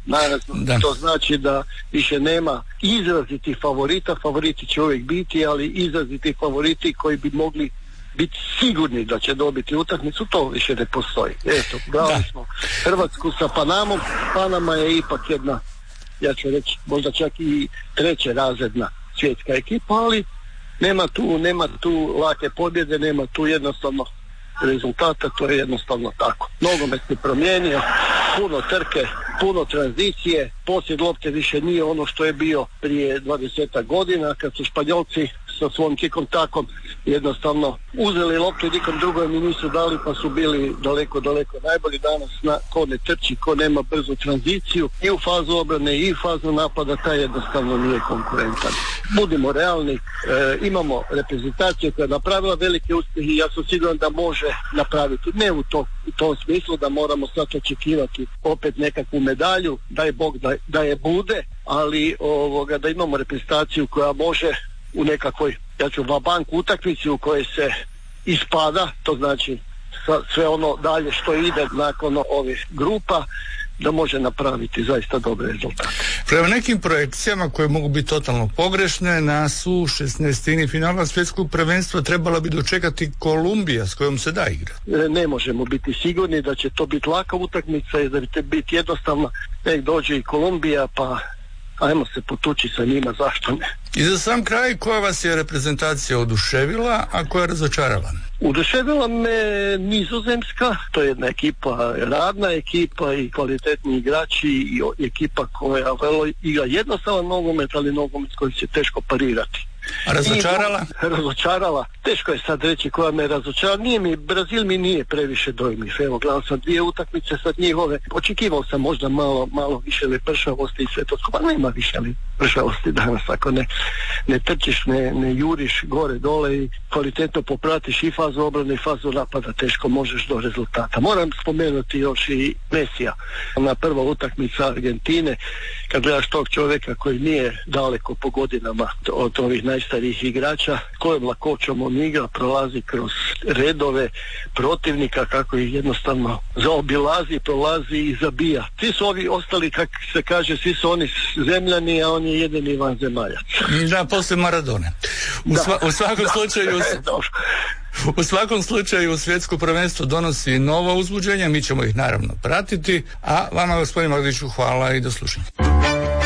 To znači da više nema izrazitih favorita, favoriti će uvijek biti, ali izraziti favoriti koji bi mogli biti sigurni da će dobiti utakmicu, to više ne postoji. Eto, brali smo Hrvatsku sa Panamom. Panama je ipak jedna, ja ću reći, možda čak i treće razredna svjetska ekipa, ali nema tu lake pobjede, nema tu jednostavno rezultata, to je jednostavno tako. Nogomet se promijenio, puno trke, puno tranzicije, posjed lopte više nije ono što je bio prije 20 godina kad su Španjolci sa svom kikom takom jednostavno uzeli loptu i nikom drugom i nisu dali, pa su bili daleko najbolji. Danas ko ne trči, ko nema brzu tranziciju i u fazu obrane i u fazu napada, taj jednostavno nije konkurentan. Budimo realni, imamo reprezentaciju koja je napravila velike uspjehe i ja sam siguran da može napraviti, ne u tom smislu da moramo sad očekivati opet nekakvu medalju, daj Bog da je bude, ali da imamo reprezentaciju koja može u nekakvoj, ja ću vabank utakmici u kojoj se ispada, to znači sve ono dalje što ide nakon ovih grupa, da može napraviti zaista dobre rezultate. Prema nekim projekcijama koje mogu biti totalno pogrešne, nas u 16. finala svjetskog prvenstva trebala bi dočekati Kolumbija s kojom se da igrati. Ne možemo biti sigurni da će to biti laka utakmica i da će biti jednostavno, nek dođe i Kolumbija pa ajmo se potući sa njima, zašto ne. I za sam kraj, koja vas je reprezentacija oduševila, a koja razočarala? Oduševila me Nizozemska, to je jedna ekipa, radna ekipa i kvalitetni igrači i ekipa koja igra jednostavan nogomet, ali nogomet koji se teško parirati. A razočarala? Razočarala. Teško je sad reći koja me razočarala. Brazil mi nije previše dojmljiv. Evo, gledao sam 2 utakmice sad njihove. Očekivao sam možda malo više lepršavosti i sve to. Pa nema više lepršavosti danas. Ako ne trčiš, ne juriš gore, dole i kvalitetno popratiš i fazu obrane i fazu napada, teško možeš do rezultata. Moram spomenuti još i Mesija. Na prva utakmica Argentine, kad gledaš tog čovjeka koji nije daleko po godinama od ovih najstarijih igrača, kojom lakoćom on igra, prolazi kroz redove protivnika, kako ih jednostavno zaobilazi, prolazi i zabija. Svi su ovi ostali, kako se kaže, svi su oni zemljani, a on je jedini vanzemaljac. Da, poslije Maradone. U svakom slučaju... U svakom slučaju svjetsko prvenstvo donosi nova uzbuđenja, mi ćemo ih naravno pratiti, a vama, gospodin Magdiću, hvala i do slušanja.